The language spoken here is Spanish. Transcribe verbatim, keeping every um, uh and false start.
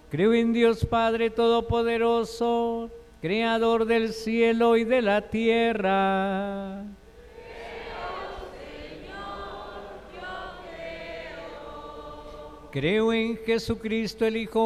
Creo en Dios Padre Todopoderoso, Creador del cielo y de la tierra. Creo en Jesucristo, el Hijo